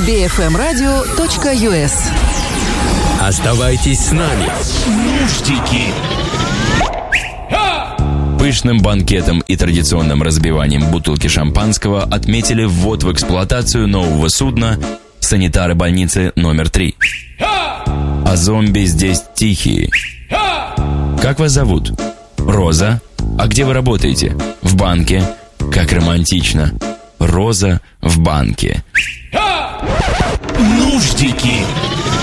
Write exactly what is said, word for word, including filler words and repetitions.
би эф эм радио точка ю эс. Оставайтесь с нами. Нуждики. Пышным банкетом и традиционным разбиванием бутылки шампанского отметили ввод в эксплуатацию нового судна санитары больницы номер три. А зомби здесь тихие. Как вас зовут? Роза. А где вы работаете? В банке. Как романтично. Роза в банке. Нуждики.